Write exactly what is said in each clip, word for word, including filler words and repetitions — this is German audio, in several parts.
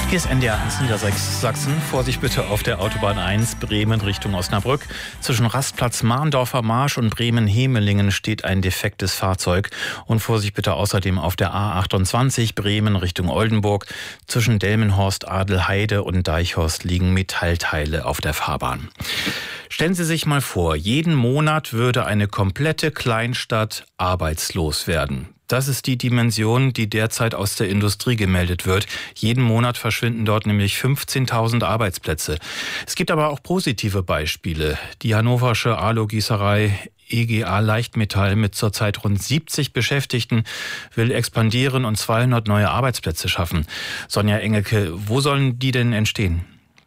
Hier ist N D R eins Niedersachsen. Vorsicht bitte auf der Autobahn eins Bremen Richtung Osnabrück. Zwischen Rastplatz Mahndorfer Marsch und Bremen-Hemelingen steht ein defektes Fahrzeug. Und Vorsicht bitte außerdem auf der A achtundzwanzig Bremen Richtung Oldenburg. Zwischen Delmenhorst, Adelheide und Deichhorst liegen Metallteile auf der Fahrbahn. Stellen Sie sich mal vor, jeden Monat würde eine komplette Kleinstadt arbeitslos werden. Das ist die Dimension, die derzeit aus der Industrie gemeldet wird. Jeden Monat verschwinden dort nämlich fünfzehntausend Arbeitsplätze. Es gibt aber auch positive Beispiele. Die hannoversche Alugießerei E G A Leichtmetall mit zurzeit rund siebzig Beschäftigten will expandieren und zweihundert neue Arbeitsplätze schaffen. Sonja Engelke, wo sollen die denn entstehen?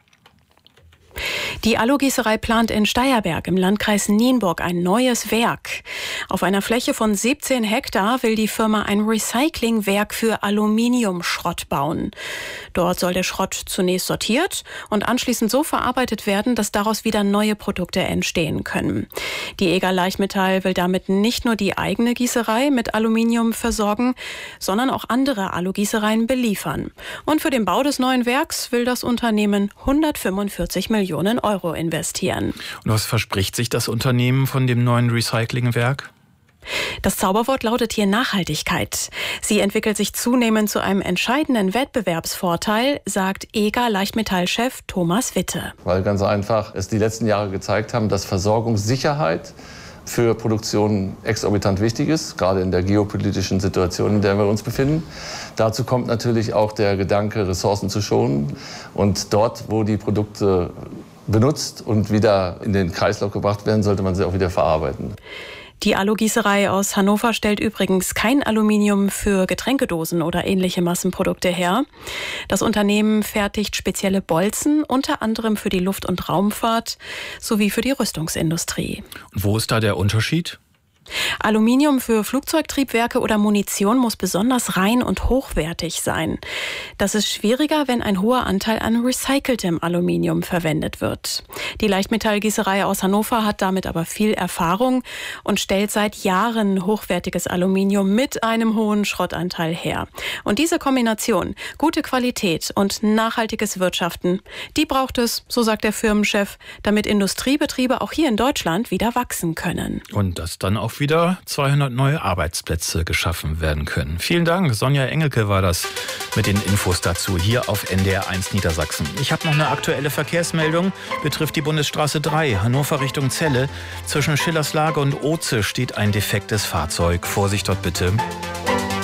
Die Alugießerei plant in Steyerberg im Landkreis Nienburg ein neues Werk. Auf einer Fläche von siebzehn Hektar will die Firma ein Recyclingwerk für Aluminiumschrott bauen. Dort soll der Schrott zunächst sortiert und anschließend so verarbeitet werden, dass daraus wieder neue Produkte entstehen können. Die E G A Leichtmetall will damit nicht nur die eigene Gießerei mit Aluminium versorgen, sondern auch andere Alugießereien beliefern. Und für den Bau des neuen Werks will das Unternehmen hundertfünfundvierzig Millionen Euro investieren. Und was verspricht sich das Unternehmen von dem neuen Recyclingwerk? Das Zauberwort lautet hier Nachhaltigkeit. Sie entwickelt sich zunehmend zu einem entscheidenden Wettbewerbsvorteil, sagt E G A Leichtmetall-Chef Thomas Witte. Weil ganz einfach es die letzten Jahre gezeigt haben, dass Versorgungssicherheit für Produktion exorbitant wichtig ist, gerade in der geopolitischen Situation, in der wir uns befinden. Dazu kommt natürlich auch der Gedanke, Ressourcen zu schonen. Und dort, wo die Produkte benutzt und wieder in den Kreislauf gebracht werden, sollte man sie auch wieder verarbeiten. Die Alugießerei aus Hannover stellt übrigens kein Aluminium für Getränkedosen oder ähnliche Massenprodukte her. Das Unternehmen fertigt spezielle Bolzen, unter anderem für die Luft- und Raumfahrt sowie für die Rüstungsindustrie. Und wo ist da der Unterschied? Aluminium für Flugzeugtriebwerke oder Munition muss besonders rein und hochwertig sein. Das ist schwieriger, wenn ein hoher Anteil an recyceltem Aluminium verwendet wird. Die Leichtmetallgießerei aus Hannover hat damit aber viel Erfahrung und stellt seit Jahren hochwertiges Aluminium mit einem hohen Schrottanteil her. Und diese Kombination, gute Qualität und nachhaltiges Wirtschaften, die braucht es, so sagt der Firmenchef, damit Industriebetriebe auch hier in Deutschland wieder wachsen können. Und das dann auch wieder zweihundert neue Arbeitsplätze geschaffen werden können. Vielen Dank, Sonja Engelke war das mit den Infos dazu hier auf N D R eins Niedersachsen. Ich habe noch eine aktuelle Verkehrsmeldung, betrifft die Bundesstraße drei, Hannover Richtung Celle. Zwischen Schillerslage und Oze steht ein defektes Fahrzeug. Vorsicht dort bitte.